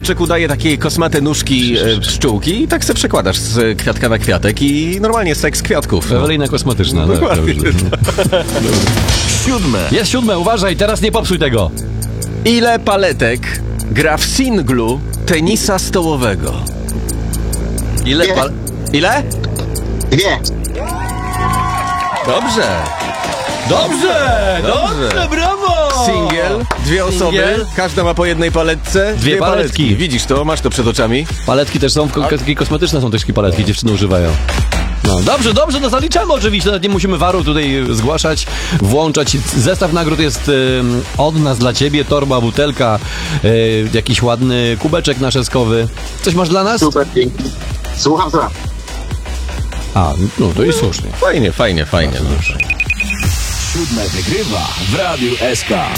kurczyku daje takie kosmate nóżki pszczółki i tak se przekładasz z kwiatka na kwiatek i normalnie seks kwiatków. Ewelina kosmetyczna. No, Dokładnie. Siódme. Jest 7, uważaj, teraz nie popsuj tego. Ile paletek gra w singlu tenisa stołowego? Ile Dwie. Ile? 2. Dobrze. Dobrze, brawo! Singiel, 2 osoby, Singiel. każda ma po jednej paletce. Dwie paletki. Widzisz to? Masz to przed oczami? Paletki też są, takie kosmetyczne są też takie paletki, dziewczyny używają. No, dobrze, no zaliczamy oczywiście, nawet nie musimy waru tutaj zgłaszać, włączać. Zestaw nagród jest od nas dla ciebie, torba, butelka, jakiś ładny kubeczek naszeskowy. Coś masz dla nas? Super, pięknie. Słucham. A, no to jest słusznie. Fajnie. No. 7 wygrywa w Radiu SK.